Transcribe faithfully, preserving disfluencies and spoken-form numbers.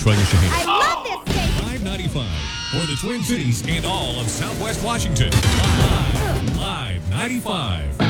Shrugging Shaheen. I love this station. five ninety-five for the Twin Cities and all of Southwest Washington. Live, Live ninety-five.